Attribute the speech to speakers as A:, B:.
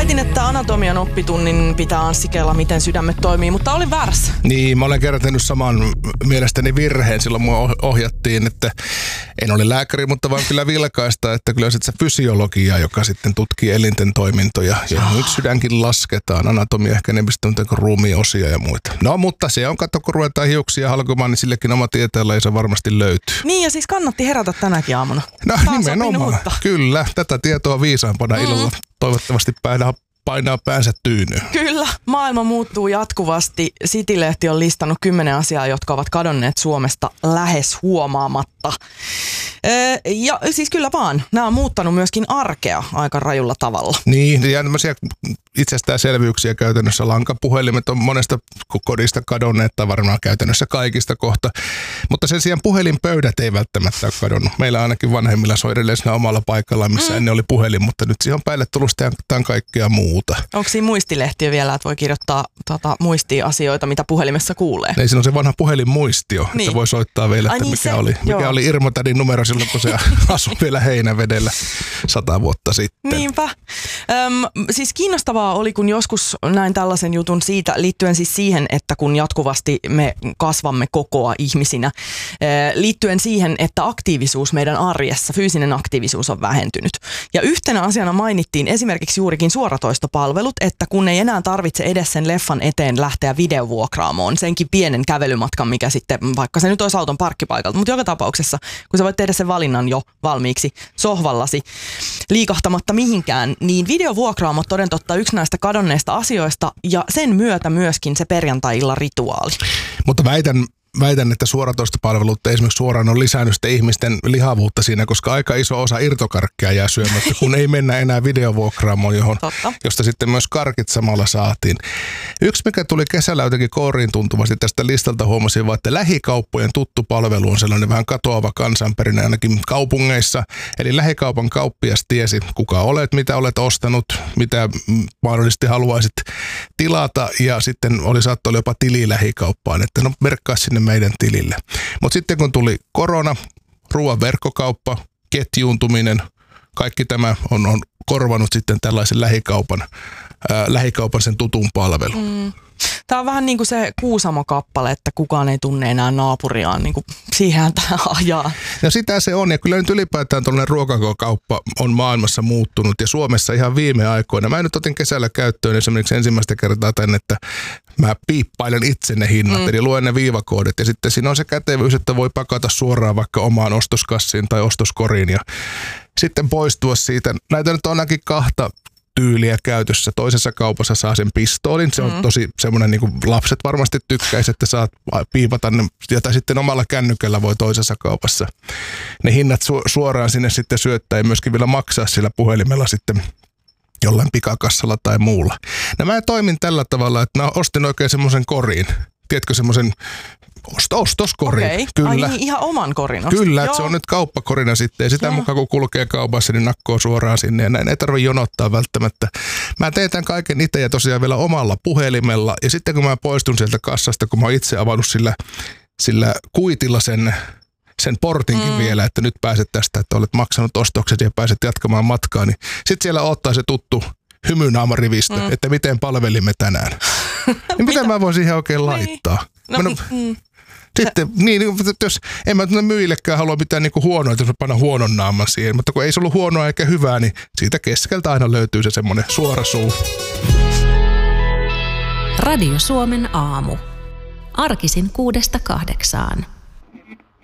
A: mietin, että anatomian oppitunnin pitää anssikella, miten sydämet toimii, mutta olin väärässä.
B: Niin, mä olen kerännyt saman mielestäni virheen. Silloin mua ohjattiin, että en ole lääkäri, mutta vaan kyllä vilkaista, että kyllä se fysiologia, joka sitten tutkii elinten toimintoja. Ja nyt sydänkin lasketaan, anatomia ehkä enemmistö on ruumiinosia ja muita. No, mutta se on, katso, kun ruvetaan hiuksia halkomaan, niin sillekin oma tieteellä ja se varmasti löytyy.
A: Niin, ja siis kannatti herätä tänäkin aamuna.
B: No nimenomaan, kyllä. Tätä tietoa viisaampana illalla toivottavasti painaa päänsä tyynyyn.
A: Kyllä, maailma muuttuu jatkuvasti. City-lehti on listannut 10 asiaa, jotka ovat kadonneet Suomesta lähes huomaamatta. Ja siis kyllä vaan, nämä on muuttanut myöskin arkea aika rajulla tavalla.
B: Niin, ja tämmöisiä itsestäänselvyyksiä käytännössä. Lankapuhelimet on monesta kodista kadonneet, tai varmaan käytännössä kaikista kohta. Mutta sen sijaan puhelinpöydät ei välttämättä ole kadonnut. Meillä ainakin vanhemmilla soi edelleen siinä omalla paikallaan, missä ennen oli puhelin, mutta nyt siihen on päälle tullut sitten kaikkea muuta. Onko
A: siinä muistilehtiä vielä, että voi kirjoittaa muistia asioita, mitä puhelimessa kuulee?
B: Ei, siinä on se vanha puhelinmuistio, niin. Että voi soittaa vielä, että mikä oli Irma Tädin numero silloin, kun se asui vielä Heinävedellä 100 vuotta sitten.
A: Niinpä. Siis kiinnostavaa oli, kun joskus näin tällaisen jutun siitä, liittyen siis siihen, että kun jatkuvasti me kasvamme kokoa ihmisinä, liittyen siihen, että aktiivisuus meidän arjessa, fyysinen aktiivisuus on vähentynyt. Ja yhtenä asiana mainittiin esimerkiksi juurikin suoratoistopalvelut, että kun ei enää tarvitse edes sen leffan eteen lähteä videovuokraamoon, senkin pienen kävelymatkan, mikä sitten, vaikka se nyt olisi auton parkkipaikalta, mutta joka tapauksessa, kun sä voit tehdä sen valinnan jo valmiiksi sohvallasi liikahtamatta mihinkään, niin videovuokraamot toden totta yksi näistä kadonneista asioista ja sen myötä myöskin se perjantai-illan rituaali.
B: Mutta väitän, että suoratoistopalvelut esimerkiksi suoraan on lisännyt ihmisten lihavuutta siinä, koska aika iso osa irtokarkkia jää syömättä, kun ei mennä enää videovuokraamoon, josta sitten myös karkit samalla saatiin. Yksi, mikä tuli kesällä jotenkin kouriin tuntuvasti tästä listalta, huomasin vaan, että lähikauppojen tuttu palvelu on sellainen vähän katoava kansanperinne ainakin kaupungeissa. Eli lähikaupan kauppias tiesi, kuka olet, mitä olet ostanut, mitä mahdollisesti haluaisit tilata ja sitten saattoi olla jopa tili lähikauppaan, että no merkkaa sinne meidän tilille. Mutta sitten kun tuli korona, ruoan verkkokauppa, ketjuuntuminen, kaikki tämä on korvanut sitten tällaisen lähikaupan sen tutun palvelun.
A: Tämä on vähän niin kuin se Kuusamo-kappale, että kukaan ei tunne enää naapuriaan, niin kuin siihen tämä ajaa.
B: Ja sitä se on, ja kyllä nyt ylipäätään tuollainen ruokakauppa on maailmassa muuttunut, ja Suomessa ihan viime aikoina. Mä nyt otin kesällä käyttöön esimerkiksi ensimmäistä kertaa tänne, että mä piippailen itse ne hinnat, eli luen ne viivakoodit, ja sitten siinä on se kätevyys, että voi pakata suoraan vaikka omaan ostoskassiin tai ostoskoriin, ja sitten poistua siitä. Näitä nyt on ainakin kahta tyyliä käytössä. Toisessa kaupassa saa sen pistoolin. Se on tosi semmoinen, niin kuin lapset varmasti tykkäisi, että saat piipata ne, tai sitten omalla kännykällä voi toisessa kaupassa ne hinnat suoraan sinne sitten syöttää ja myöskin vielä maksaa sillä puhelimella sitten jollain pikakassalla tai muulla. No mä toimin tällä tavalla, että mä ostin oikein semmoisen korin. Tiedätkö semmoisen ostoskorin?
A: Okei.
B: Kyllä.
A: Ai niin, ihan oman korin ostin.
B: Kyllä, että se on nyt kauppakorina sitten. Ja sitä mukaan kun kulkee kaupassa, niin nakkoo suoraan sinne. Ja näin ei tarvitse jonottaa välttämättä. Mä teen tämän kaiken itse ja tosiaan vielä omalla puhelimella. Ja sitten kun mä poistun sieltä kassasta, kun mä oon itse avannut sillä kuitilla sen portinkin vielä, että nyt pääset tästä, että olet maksanut ostokset ja pääset jatkamaan matkaa, niin sitten siellä ottaa se tuttu hymynaamarivistö, että miten palvelimme tänään. Niin mitä mä voin siihen oikein laittaa? Sitten, niin, jos en mä myyjillekään halua mitään niinku huonoa, jos mä panan huonon naaman siihen, mutta kun ei se ollut huonoa eikä hyvää, niin siitä keskeltä aina löytyy se semmoinen suora suu.
C: Radio Suomen aamu. Arkisin 6–8.